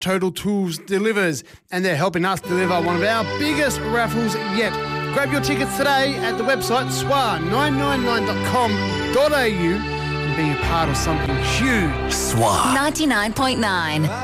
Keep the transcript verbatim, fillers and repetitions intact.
Total Tools delivers, and they're helping us deliver one of our biggest raffles yet. Grab your tickets today at the website S W A nine nine nine dot com dot a u and be a part of something huge. S W A ninety-nine point nine.